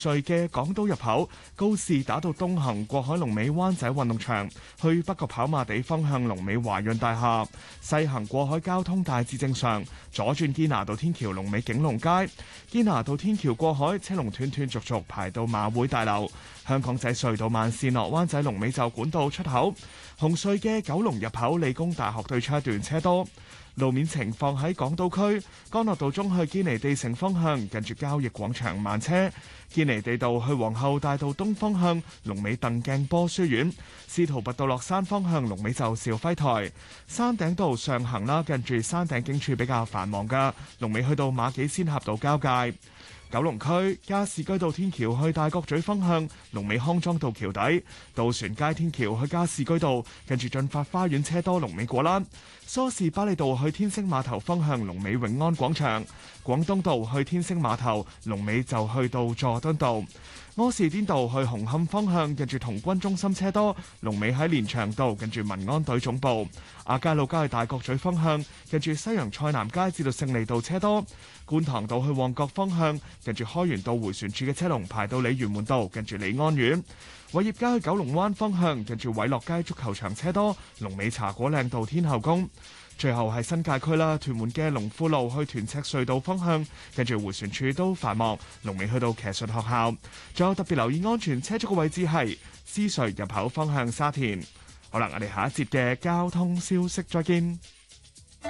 隧嘅港島入口，告士打道東行過海龍尾灣仔運動場，去北角跑馬地方向龍尾華潤大廈；西行過海交通大致正常，左轉堅拿道天橋龍尾景隆街，堅拿道天橋過海車龍斷斷續續排到馬會大樓。香港仔隧道慢線落灣仔龍尾就管道出口，紅隧嘅九龍入口理工大學對出一段車多。路面情況喺港島區，干諾道中去堅尼地城方向，近住交易廣場慢車；堅尼地道去皇后大道東方向，龍尾鄧鏡波書院；司徒拔道落山方向，龍尾就肇輝台；山頂道上行啦，近住山頂警署比較繁忙噶，龍尾去到馬己仙峽道交界。九龍區加士居道天橋去大角咀方向，龍尾康莊道橋底；渡船街天橋去加士居道，近住駿發花園車多，龍尾果欄；梳士巴利道去天星碼頭方向，龍尾永安廣場；廣東道去天星碼頭，龍尾就去到佐敦道；柯士甸道去紅磡方向，近住童軍中心車多，龍尾喺連翔道，近住民安隊總部；亞皆老街去大角咀方向，近住西洋菜南街至到勝利道車多；觀塘道去旺角方向，近住開源道迴旋處嘅車龍排到鯉魚門道，近住利安苑；偉業街去九龍灣方向，近住偉樂街足球場車多，龍尾茶果嶺道天后宮。最後係新界區啦，屯門嘅龍富路去屯赤隧道方向，近住迴旋處都繁忙，龍尾去到騎術學校。仲有特別留意安全車速嘅位置係獅隧入口方向沙田。好啦，我哋下一節嘅交通消息再見。